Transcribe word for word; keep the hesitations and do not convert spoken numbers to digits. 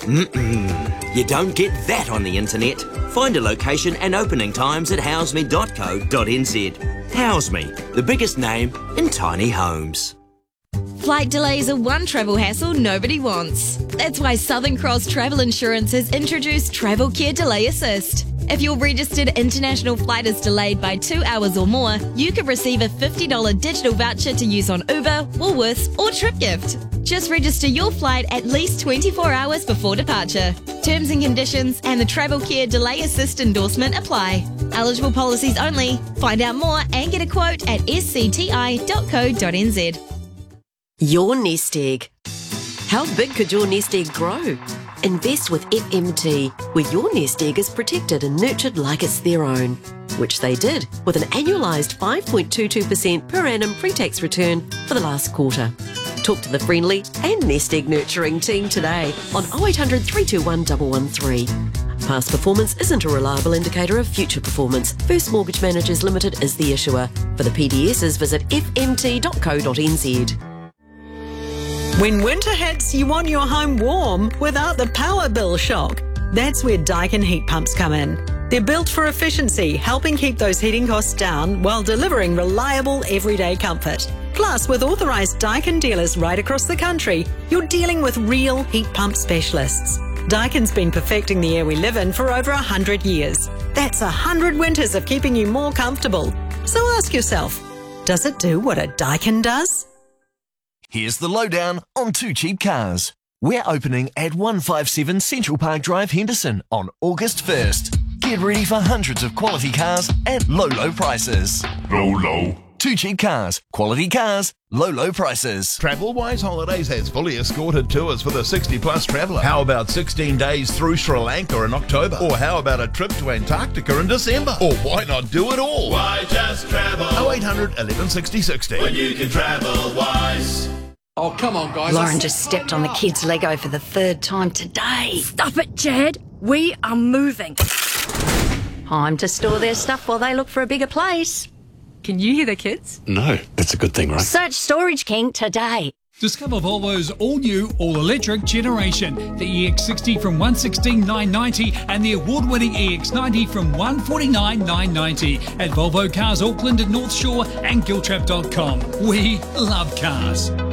Mm-mm. You don't get that on the internet. Find a location and opening times at houseme dot co dot n z. Houseme, the biggest name in tiny homes. Flight delays are one travel hassle nobody wants. That's why Southern Cross Travel Insurance has introduced Travel Care Delay Assist. If your registered international flight is delayed by two hours or more, you could receive a fifty dollars digital voucher to use on Uber, Woolworths or TripGift. Just register your flight at least twenty-four hours before departure. Terms and conditions and the Travel Care Delay Assist endorsement apply. Eligible policies only. Find out more and get a quote at s c t i dot co dot n z. Your nest egg. How big could your nest egg grow? Invest with F M T, where your nest egg is protected and nurtured like it's their own, which they did with an annualised five point two two percent per annum pre-tax return for the last quarter. Talk to the friendly and nest egg nurturing team today on oh eight hundred, three two one, one one three. Past performance isn't a reliable indicator of future performance. First Mortgage Managers Limited is the issuer. For the P D Ss, visit f m t dot co dot n z. When winter hits, you want your home warm without the power bill shock. That's where Daikin heat pumps come in. They're built for efficiency, helping keep those heating costs down while delivering reliable everyday comfort. Plus, with authorised Daikin dealers right across the country, you're dealing with real heat pump specialists. Daikin's been perfecting the air we live in for over one hundred years. That's one hundred winters of keeping you more comfortable. So ask yourself, does it do what a Daikin does? Here's the lowdown on Two Cheap Cars. We're opening at one fifty-seven Central Park Drive, Henderson on August first. Get ready for hundreds of quality cars at low, low prices. Low, low. Two Cheap Cars. Quality cars, low, low prices. TravelWise Holidays has fully escorted tours for the sixty plus traveller. How about sixteen days through Sri Lanka in October? Or how about a trip to Antarctica in December? Or why not do it all? Why just travel? oh eight hundred, eleven sixty, sixty. When you can travel wise. Oh, come on, guys. Lauren just stepped on the kids' Lego for the third time today. Stop it, Chad. We are moving. Time to store their stuff while they look for a bigger place. Can you hear the kids? No, that's a good thing, right? Search Storage King today. Discover Volvo's all-new, all-electric generation. The E X sixty from one sixteen thousand nine hundred ninety and the award-winning E X ninety from one forty-nine thousand nine hundred ninety at Volvo Cars Auckland and North Shore and Giltrap dot com. We love cars.